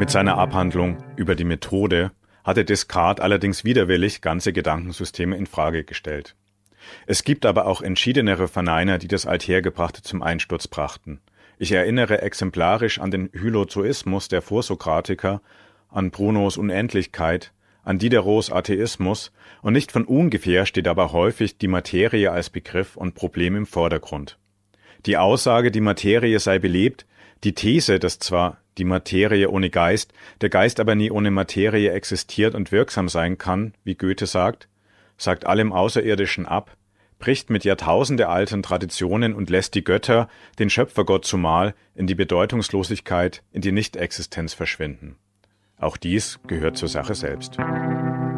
Mit seiner Abhandlung über die Methode hatte Descartes allerdings widerwillig ganze Gedankensysteme in Frage gestellt. Es gibt aber auch entschiedenere Verneiner, die das Althergebrachte zum Einsturz brachten. Ich erinnere exemplarisch an den Hylozoismus der Vorsokratiker, an Brunos Unendlichkeit, an Diderots Atheismus, und nicht von ungefähr steht aber häufig die Materie als Begriff und Problem im Vordergrund. Die Aussage, die Materie sei belebt, die These, dass zwar die Materie ohne Geist, der Geist aber nie ohne Materie existiert und wirksam sein kann, wie Goethe sagt allem Außerirdischen ab, bricht mit jahrtausendealten Traditionen und lässt die Götter, den Schöpfergott zumal, in die Bedeutungslosigkeit, in die Nichtexistenz verschwinden. Auch dies gehört zur Sache selbst.